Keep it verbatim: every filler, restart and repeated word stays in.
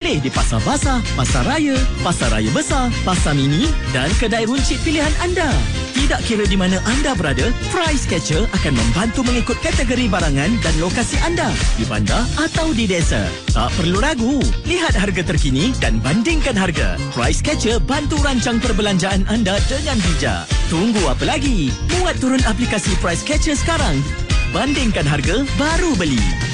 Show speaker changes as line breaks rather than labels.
Pilih di Pasar Basah, Pasar Raya, Pasar Raya Besar, Pasar Mini dan kedai runcit pilihan anda. Tidak kira di mana anda berada, Price Catcher akan membantu mengikut kategori barangan dan lokasi anda di bandar atau di desa. Tak perlu ragu. Lihat harga terkini dan bandingkan harga. Price Catcher bantu rancang perbelanjaan anda dengan bijak. Tunggu apa lagi? Muat turun aplikasi Price Catcher sekarang. Bandingkan harga, baru beli.